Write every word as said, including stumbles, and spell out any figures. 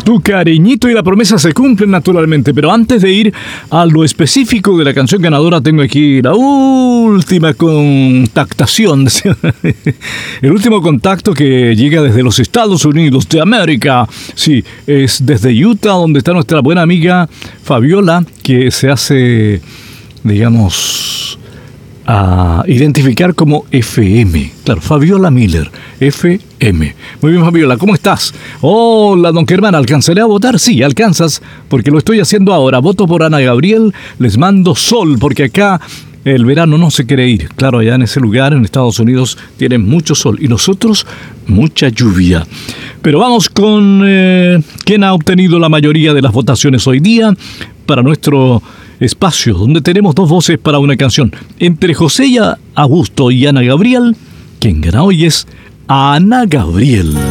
Tu cariñito y la promesa se cumplen naturalmente, pero antes de ir a lo específico de la canción ganadora, tengo aquí la última contactación. El último contacto que llega desde los Estados Unidos de América. Sí, es desde Utah, donde está nuestra buena amiga Fabiola, que se hace, digamos, a identificar como F M. Claro, Fabiola Miller, F M. Muy bien, Fabiola, ¿cómo estás? Hola, don Germán, ¿alcanzaré a votar? Sí, alcanzas, porque lo estoy haciendo ahora. Voto por Ana Gabriel, les mando sol, porque acá el verano no se quiere ir. Claro, allá en ese lugar, en Estados Unidos, tienen mucho sol y nosotros mucha lluvia. Pero vamos con eh, quién ha obtenido la mayoría de las votaciones hoy día para nuestro espacio, donde tenemos dos voces para una canción. Entre José Augusto y Ana Gabriel, quien gana hoy es Ana Gabriel.